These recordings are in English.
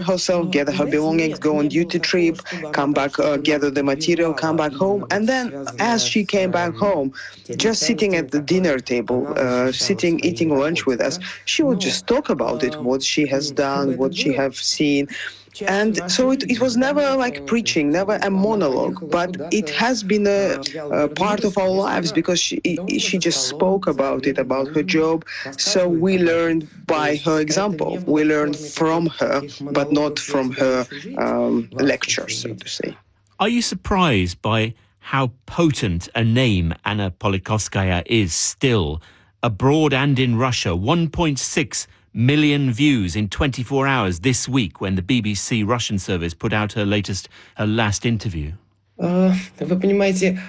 herself, gather her belongings, go on duty trip, come back, gather the material, come back home. And then as she came back home, just sitting at the dinner table, sitting, eating lunch with us, she would just talk about it, what she has done, what she has seen. And so it was never like preaching, never a monologue, but it has been a part of our lives because she just spoke about it, about her job. So we learned by her example. We learned from her, but not from her lectures, so to say. Are you surprised by how potent a name Anna Politkovskaya is still abroad and in Russia? 1.6 million views in 24 hours this week when the BBC Russian service put out her last interview. Вы понимаете,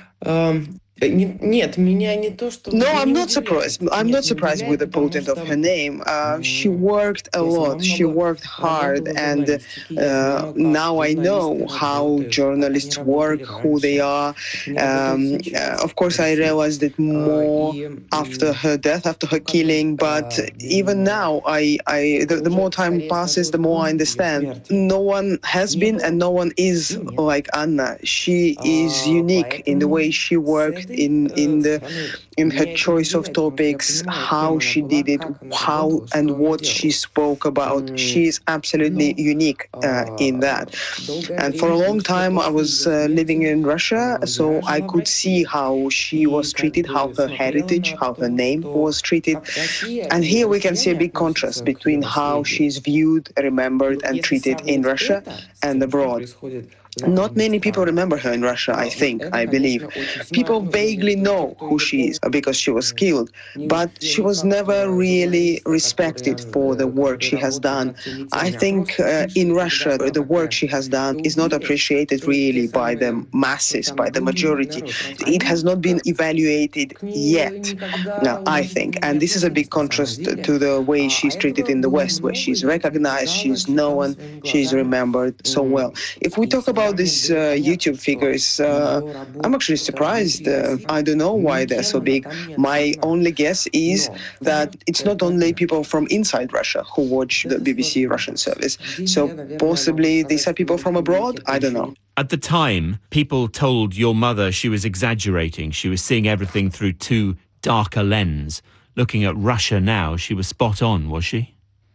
No, I'm not surprised. I'm not surprised with the potency of her name. She worked a lot. She worked hard, and now I know how journalists work, who they are. Of course, I realized it more after her death, after her killing. But even now, the more time passes, the more I understand. No one has been, and no one is like Anna. She is unique in the way she worked. In her choice of topics, how she did it, how and what she spoke about. She is absolutely unique in that. And for a long time, I was living in Russia, so I could see how she was treated, how her heritage, how her name was treated. And here we can see a big contrast between how she's viewed, remembered, and treated in Russia and abroad. Not many people remember her in Russia, I believe. People vaguely know who she is because she was killed, but she was never really respected for the work she has done. I think in Russia, the work she has done is not appreciated really by the masses, by the majority. It has not been evaluated yet, I think. And this is a big contrast to the way she's treated in the West, where she's recognized, she's known, she's remembered so well. If we talk about these YouTube figures, I'm actually surprised. I don't know why they're so big. My only guess is that it's not only people from inside Russia who watch the BBC Russian service. So possibly these are people from abroad? I don't know. At the time, people told your mother she was exaggerating. She was seeing everything through too dark a lens. Looking at Russia now, she was spot on, was she?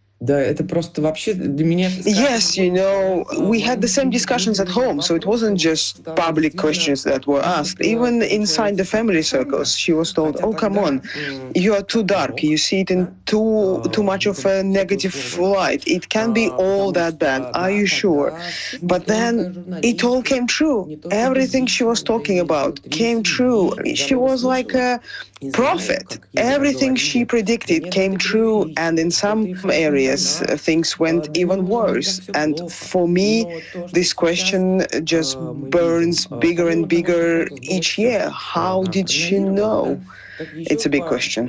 Yes, we had the same discussions at home, so it wasn't just public questions that were asked. Even inside the family circles, she was told, oh, come on, you are too dark, you see it in too much of a negative light. It can't be all that bad, are you sure? But then it all came true. Everything she was talking about came true. She was like a prophet. Everything she predicted came true, and in some areas things went even worse. And for me, this question just burns bigger and bigger each year. How did she know? It's a big question.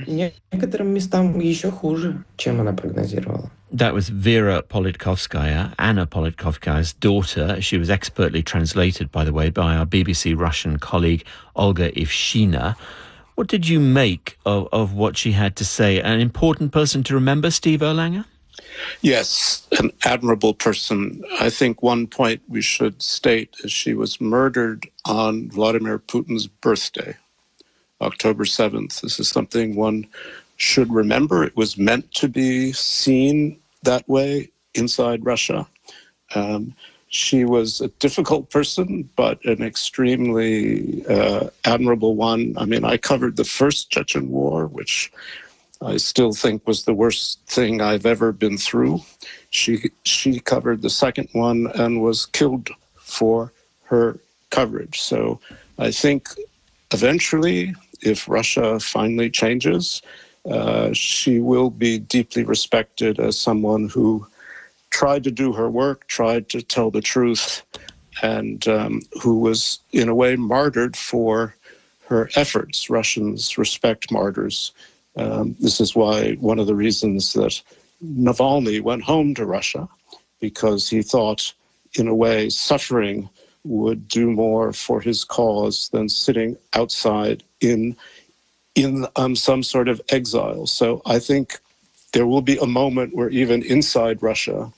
That was Vera Politkovskaya, Anna Politkovskaya's daughter. She was expertly translated, by the way, by our BBC Russian colleague Olga Ivshina. What did you make of what she had to say? An important person to remember, Steve Erlanger? Yes, an admirable person. I think one point we should state is she was murdered on Vladimir Putin's birthday, October 7th. This is something one should remember. It was meant to be seen that way inside Russia. She was a difficult person, but an extremely admirable one. I mean, I covered the first Chechen war, which I still think was the worst thing I've ever been through. She covered the second one and was killed for her coverage. So I think eventually, if Russia finally changes, she will be deeply respected as someone who tried to do her work, tried to tell the truth, and who was, in a way, martyred for her efforts. Russians respect martyrs. This is why one of the reasons that Navalny went home to Russia, because he thought, in a way, suffering would do more for his cause than sitting outside in some sort of exile. So I think there will be a moment where even inside Russia,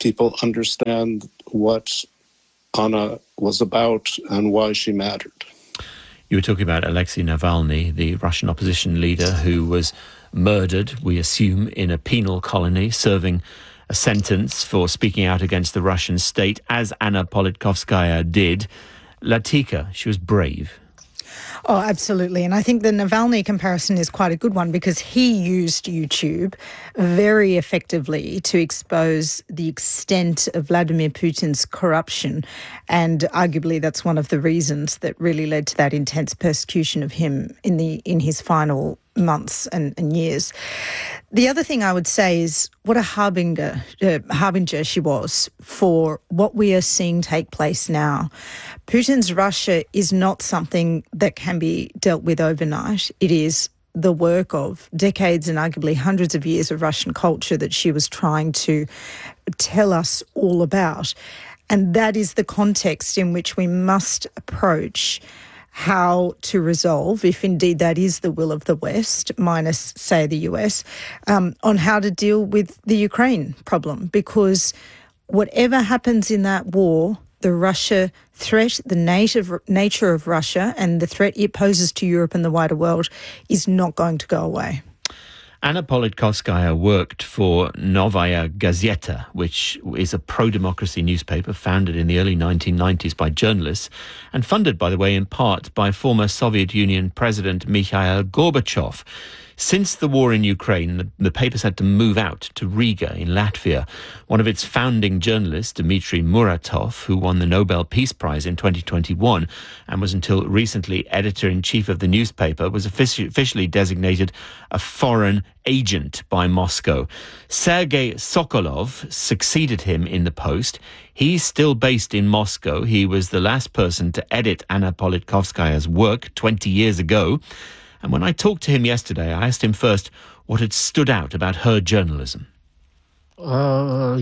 people understand what Anna was about and why she mattered. You were talking about Alexei Navalny, the Russian opposition leader who was murdered, we assume, in a penal colony, serving a sentence for speaking out against the Russian state, as Anna Politkovskaya did. Latika, she was brave. Oh, absolutely. And I think the Navalny comparison is quite a good one because he used YouTube very effectively to expose the extent of Vladimir Putin's corruption. And arguably that's one of the reasons that really led to that intense persecution of him in his final months and years. The other thing I would say is what a harbinger she was for what we are seeing take place now. Putin's Russia is not something that can be dealt with overnight. It is the work of decades and arguably hundreds of years of Russian culture that she was trying to tell us all about. And that is the context in which we must approach how to resolve, if indeed that is the will of the West, minus, say, the US, on how to deal with the Ukraine problem. Because whatever happens in that war, the Russia threat, the nature of Russia and the threat it poses to Europe and the wider world is not going to go away. Anna Politkovskaya worked for Novaya Gazeta, which is a pro-democracy newspaper founded in the early 1990s by journalists and funded, by the way, in part by former Soviet Union President Mikhail Gorbachev. Since the war in Ukraine, the paper's had to move out to Riga in Latvia. One of its founding journalists, Dmitry Muratov, who won the Nobel Peace Prize in 2021 and was until recently editor-in-chief of the newspaper, was officially designated a foreign agent by Moscow. Sergei Sokolov succeeded him in the post. He's still based in Moscow. He was the last person to edit Anna Politkovskaya's work 20 years ago. And when I talked to him yesterday, I asked him first what had stood out about her journalism. Anna,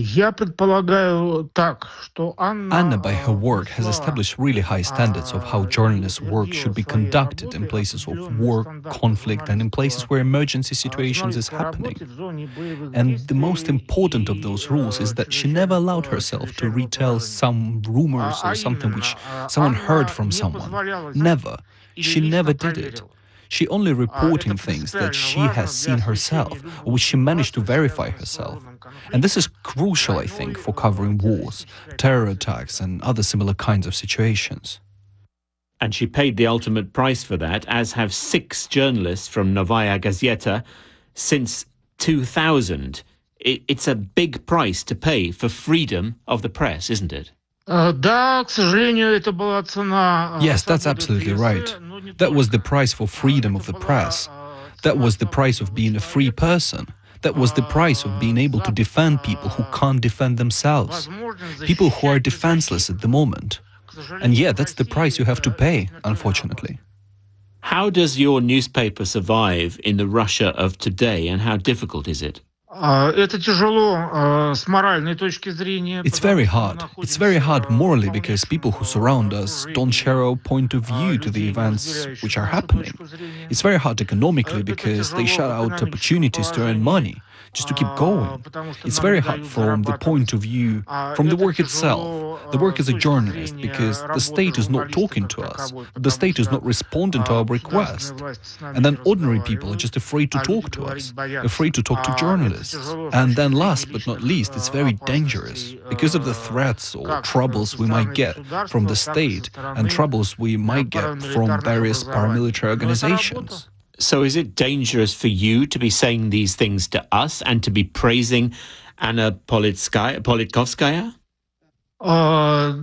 by her work, has established really high standards of how journalists' work should be conducted in places of war, conflict, and in places where emergency situations is happening. And the most important of those rules is that she never allowed herself to retell some rumors or something which someone heard from someone. Never. She never did it. She only reporting things that she has seen herself, or which she managed to verify herself. And this is crucial, I think, for covering wars, terror attacks, and other similar kinds of situations. And she paid the ultimate price for that, as have 6 journalists from Novaya Gazeta since 2000. It's a big price to pay for freedom of the press, isn't it? Yes, that's absolutely right. That was the price for freedom of the press. That was the price of being a free person. That was the price of being able to defend people who can't defend themselves, people who are defenseless at the moment. And yeah, that's the price you have to pay, unfortunately. How does your newspaper survive in the Russia of today, and how difficult is it? It's very hard. It's very hard morally because people who surround us don't share our point of view to the events which are happening. It's very hard economically because they shut out opportunities to earn money, just to keep going. It's very hard from the point of view, from the work itself, the work as a journalist, because the state is not talking to us, the state is not responding to our request. And then ordinary people are just afraid to talk to us, afraid to talk to journalists. And then last but not least, it's very dangerous because of the threats or troubles we might get from the state and troubles we might get from various paramilitary organizations. So is it dangerous for you to be saying these things to us and to be praising Anna Politkovskaya? I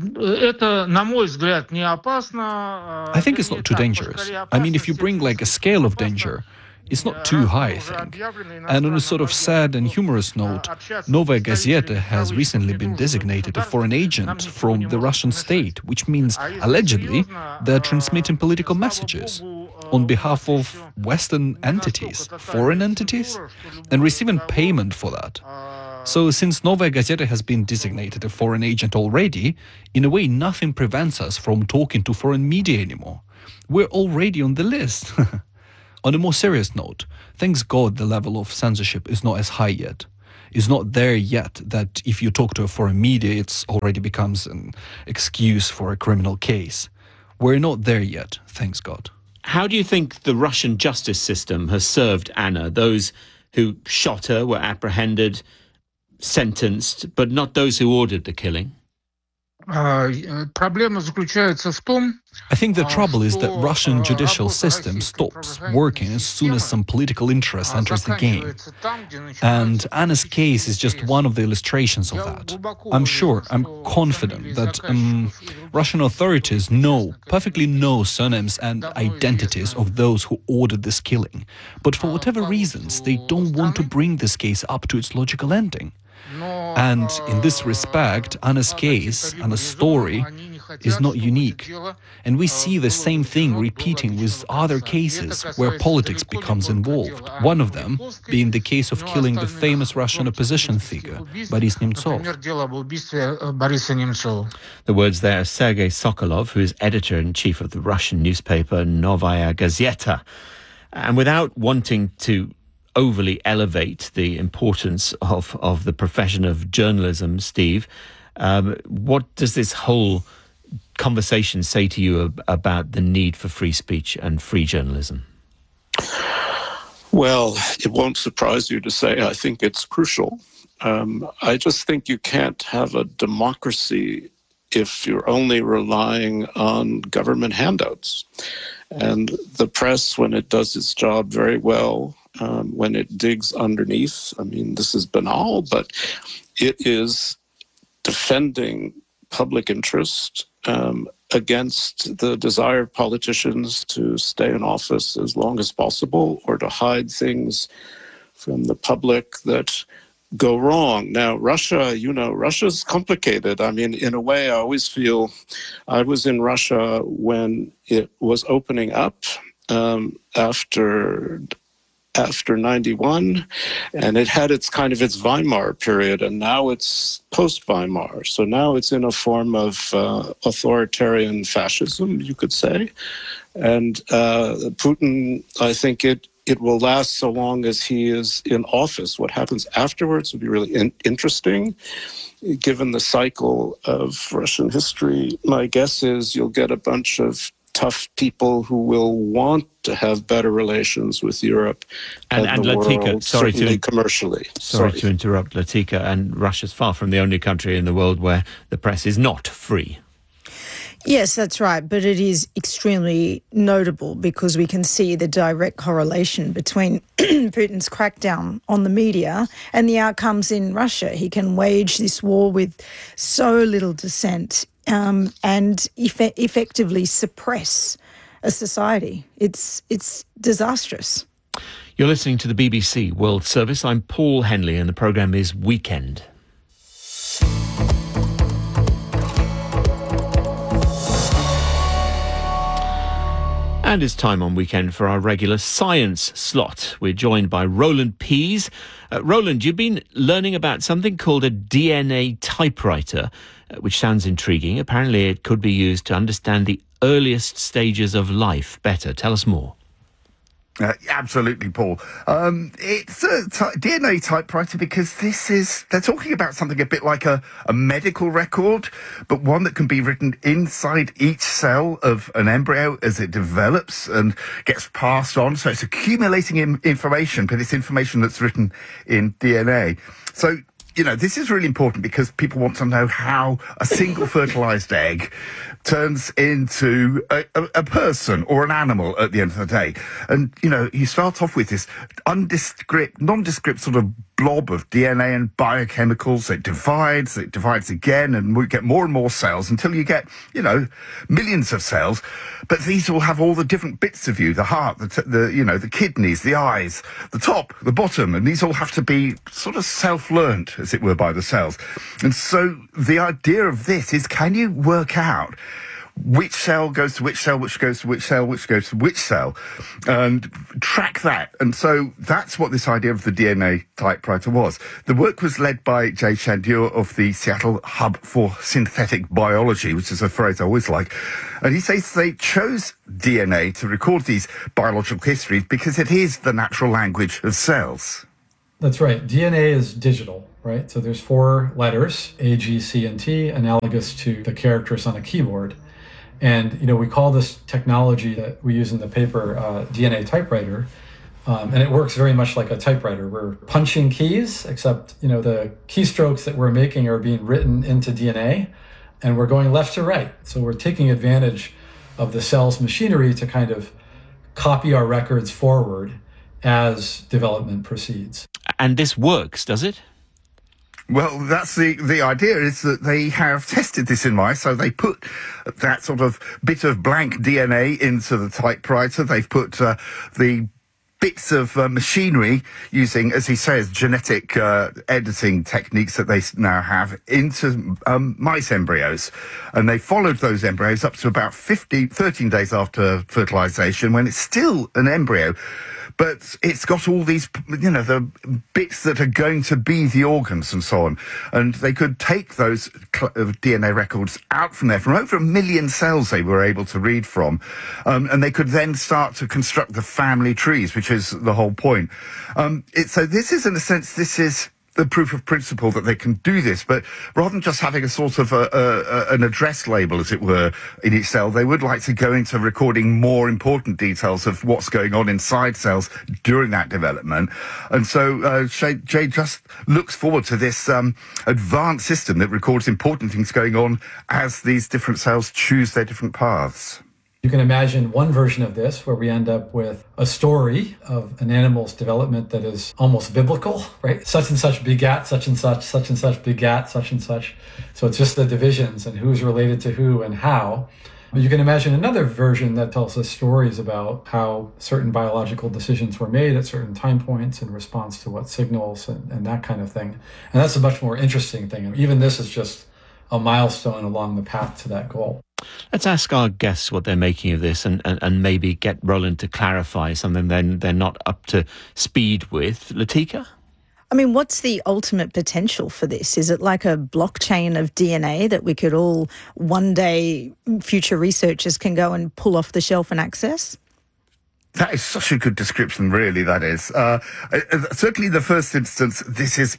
think it's not too dangerous. I mean, if you bring like a scale of danger, it's not too high, I think. And on a sort of sad and humorous note, Novaya Gazeta has recently been designated a foreign agent from the Russian state, which means, allegedly, they're transmitting political messages on behalf of Western entities, foreign entities, and receiving payment for that. So since Novaya Gazeta has been designated a foreign agent already, in a way nothing prevents us from talking to foreign media anymore. We're already on the list. On a more serious note, thanks God the level of censorship is not as high yet. is not there yet, that if you talk to a foreign media, it's already becomes an excuse for a criminal case. We're not there yet, thanks God. How do you think the Russian justice system has served Anna? Those who shot her were apprehended, sentenced, but not those who ordered the killing. I think the trouble is that Russian judicial system stops working as soon as some political interest enters the game. And Anna's case is just one of the illustrations of that. I'm confident that Russian authorities perfectly know surnames and identities of those who ordered this killing. But for whatever reasons, they don't want to bring this case up to its logical ending. And in this respect, Anna's case, Anna's story, is not unique. And we see the same thing repeating with other cases where politics becomes involved. One of them being the case of killing the famous Russian opposition figure, Boris Nemtsov. The words there are Sergei Sokolov, who is editor-in-chief of the Russian newspaper Novaya Gazeta. And without wanting to overly elevate the importance of the profession of journalism, Steve, what does this whole conversation say to you about the need for free speech and free journalism? Well, it won't surprise you to say I think it's crucial. I just think you can't have a democracy if you're only relying on government handouts. And the press, when it does its job very well, when it digs underneath, I mean, this is banal, but it is defending public interest against the desire of politicians to stay in office as long as possible or to hide things from the public that go wrong. Now, Russia's complicated. I mean, in a way, I always feel I was in Russia when it was opening up after 91, and it had its Weimar period, and now it's post-Weimar. So now it's in a form of authoritarian fascism, you could say. And Putin, I think it will last so long as he is in office. What happens afterwards will be really interesting. Given the cycle of Russian history, my guess is you'll get a bunch of tough people who will want to have better relations with Europe and the Latika, world, certainly commercially. Sorry to interrupt, Latika, and Russia's far from the only country in the world where the press is not free. Yes, that's right. But it is extremely notable because we can see the direct correlation between Putin's crackdown on the media and the outcomes in Russia. He can wage this war with so little dissent and effectively suppress a society. It's disastrous. You're listening to the BBC World Service. I'm Paul Henley and the programme is Weekend. And it's time on Weekend for our regular science slot. We're joined by Roland Pease. Roland, you've been learning about something called a DNA typewriter, which sounds intriguing. Apparently it could be used to understand the earliest stages of life better. Tell us more. Absolutely, Paul. It's a DNA typewriter because they're talking about something a bit like a medical record, but one that can be written inside each cell of an embryo as it develops and gets passed on. So it's accumulating information, but it's information that's written in DNA. So, this is really important because people want to know how a single fertilized egg turns into a person or an animal at the end of the day. And, you start off with this nondescript sort of blob of DNA and biochemicals. It divides again, and we get more and more cells until you get, millions of cells. But these all have all the different bits of you, the heart, the kidneys, the eyes, the top, the bottom, and these all have to be sort of self-learned, as it were, by the cells. And so the idea of this is, can you work out which cell goes to which cell, which goes to which cell, which goes to which cell, and track that. And so that's what this idea of the DNA typewriter was. The work was led by Jay Chandur of the Seattle Hub for Synthetic Biology, which is a phrase I always like. And he says they chose DNA to record these biological histories because it is the natural language of cells. That's right. DNA is digital, right? So there's 4 letters, A, G, C, and T, analogous to the characters on a keyboard. And, we call this technology that we use in the paper DNA typewriter. And it works very much like a typewriter. We're punching keys, except, the keystrokes that we're making are being written into DNA, and we're going left to right. So we're taking advantage of the cell's machinery to kind of copy our records forward as development proceeds. And this works, does it? Well, that's the idea, is that they have tested this in mice. So they put that sort of bit of blank DNA into the typewriter. They've put the bits of machinery using, as he says, genetic editing techniques that they now have into mice embryos. And they followed those embryos up to about 13 days after fertilization, when it's still an embryo. But it's got all these, the bits that are going to be the organs and so on. And they could take those DNA records out from there, from over 1 million cells they were able to read from. And they could then start to construct the family trees, which is the whole point. So this is, in a sense, this is the proof of principle that they can do this, but rather than just having a sort of an address label, as it were, in each cell, they would like to go into recording more important details of what's going on inside cells during that development. And so Jay just looks forward to this advanced system that records important things going on as these different cells choose their different paths. You can imagine one version of this where we end up with a story of an animal's development that is almost biblical, right? Such and such begat such and such begat such and such. So it's just the divisions and who's related to who and how. But you can imagine another version that tells us stories about how certain biological decisions were made at certain time points in response to what signals and that kind of thing. And that's a much more interesting thing. And even this is just a milestone along the path to that goal. Let's ask our guests what they're making of this and maybe get Roland to clarify something they're not up to speed with. Latika? I mean, what's the ultimate potential for this? Is it like a blockchain of DNA that we could all, one day, future researchers can go and pull off the shelf and access? That is such a good description, really, that is. Certainly in the first instance, this is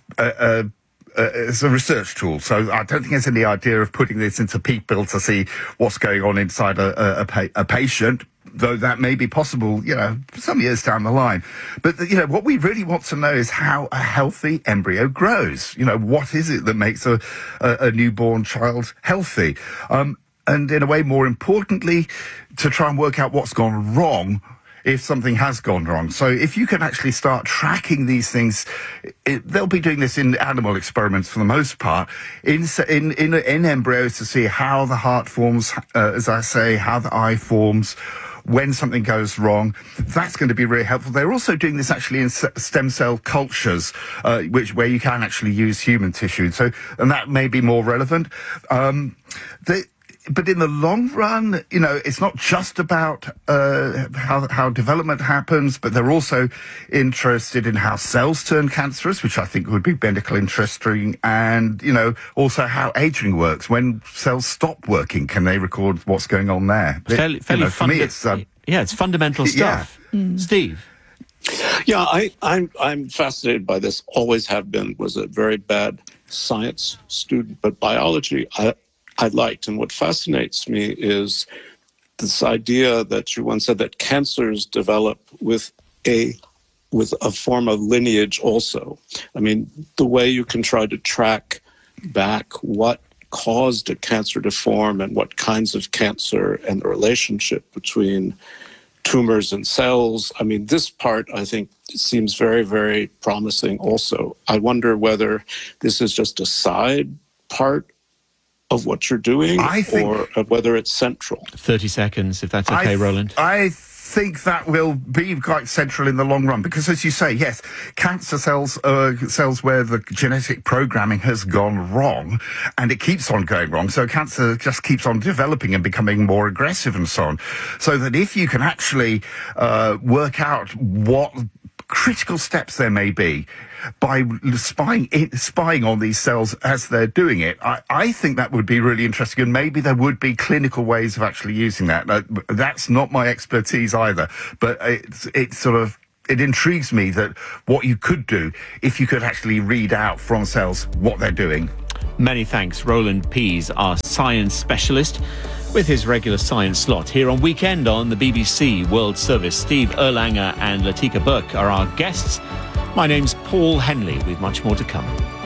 it's a research tool, so I don't think there's any idea of putting this into people to see what's going on inside a patient, though that may be possible, some years down the line. But, what we really want to know is how a healthy embryo grows. What is it that makes a newborn child healthy? And in a way, more importantly, to try and work out what's gone wrong if something has gone wrong. So if you can actually start tracking these things, they'll be doing this in animal experiments for the most part, in embryos, to see how the heart forms, as I say, how the eye forms, when something goes wrong. That's going to be really helpful. They're also doing this actually in stem cell cultures, where you can actually use human tissue. And that may be more relevant. But in the long run, it's not just about how development happens, but they're also interested in how cells turn cancerous, which I think would be medically interesting, and, also how aging works. When cells stop working, can they record what's going on there? For me, it's fundamental stuff. Yeah. Steve? Yeah, I'm fascinated by this, always have been, was a very bad science student, but biology I liked. And what fascinates me is this idea that you once said that cancers develop with a form of lineage also. I mean, the way you can try to track back what caused a cancer to form and what kinds of cancer and the relationship between tumors and cells. I mean, this part, I think, seems very, very promising also. I wonder whether this is just a side part of what you're doing, or whether it's central. 30 seconds, if that's okay, Roland. I think that will be quite central in the long run, because, as you say, yes, cancer cells are cells where the genetic programming has gone wrong, and it keeps on going wrong. So cancer just keeps on developing and becoming more aggressive and so on. So that if you can actually work out what critical steps there may be by spying on these cells as they're doing it, I think that would be really interesting, and maybe there would be clinical ways of actually using that. That's not my expertise either, but it's it intrigues me that what you could do if you could actually read out from cells what they're doing. Many thanks, Roland Pease, our science specialist, with his regular science slot here on Weekend on the BBC World Service. Steve Erlanger and Latika Burke are our guests. My name's Paul Henley, with much more to come.